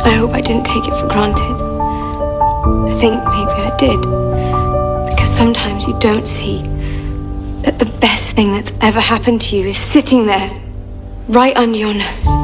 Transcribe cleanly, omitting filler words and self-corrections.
I hope I didn't take it for granted. I think maybe I did. Because sometimes you don't see that the best thing that's ever happened to you is sitting there, right under your nose.